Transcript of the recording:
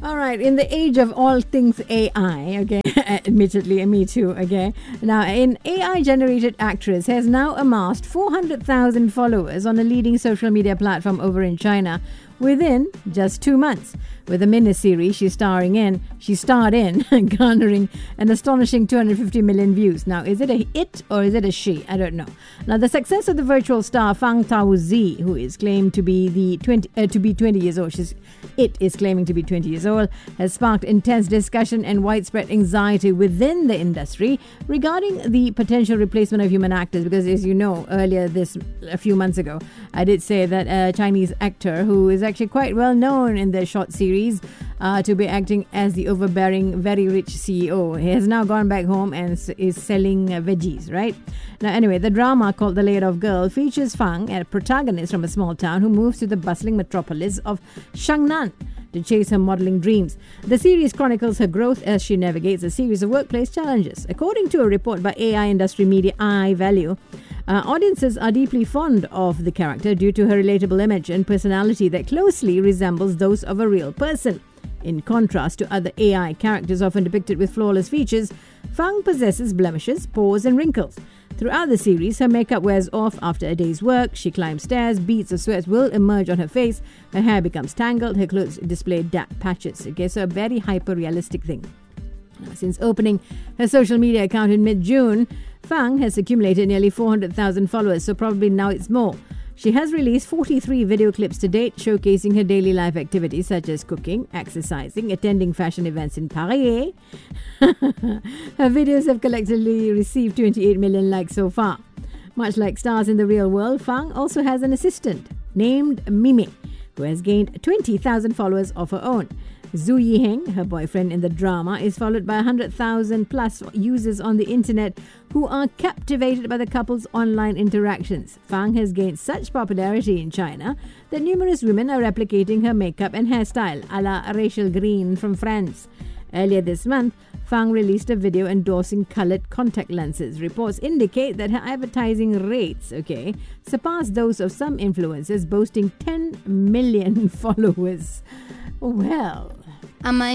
All right, in the age of all things AI, okay, admittedly, me too, okay. Now, an AI-generated actress has now amassed 400,000 followers on a leading social media platform over in China within just 2 months. With a miniseries she starred in, garnering an astonishing 250 million views. Now, is it a it or is it a she? I don't know. Now, the success of the virtual star Fang Taozi, who is claimed to be 20 years old, is claiming to be 20 years old, has sparked intense discussion and widespread anxiety within the industry regarding the potential replacement of human actors. Because, as you know, a few months ago, I did say that a Chinese actor who is actually quite well known in the short series to be acting as the overbearing, very rich CEO. He has now gone back home and is selling veggies, right? Now, anyway, the drama called The Laid-Off Girl features Fang, a protagonist from a small town who moves to the bustling metropolis of Shangnan to chase her modeling dreams. The series chronicles her growth as she navigates a series of workplace challenges. According to a report by AI industry media iValue, audiences are deeply fond of the character due to her relatable image and personality that closely resembles those of a real person. In contrast to other AI characters often depicted with flawless features, Fang possesses blemishes, pores and wrinkles. Throughout the series, her makeup wears off after a day's work, she climbs stairs, beads of sweat will emerge on her face, her hair becomes tangled, her clothes display dark patches. Okay, so a very hyper-realistic thing. Since opening her social media account in mid-June, Fang has accumulated nearly 400,000 followers, so probably now it's more. She has released 43 video clips to date showcasing her daily life activities such as cooking, exercising, attending fashion events in Paris. Her videos have collectively received 28 million likes so far. Much like stars in the real world, Fang also has an assistant named Mimi, who has gained 20,000 followers of her own. Zhu Yiheng, her boyfriend in the drama, is followed by 100,000 plus users on the internet who are captivated by the couple's online interactions. Fang has gained such popularity in China that numerous women are replicating her makeup and hairstyle, a la Rachel Green from France. Earlier this month, Fang released a video endorsing colored contact lenses. Reports indicate that her advertising rates, surpass those of some influencers, boasting 10 million followers. Well, Am I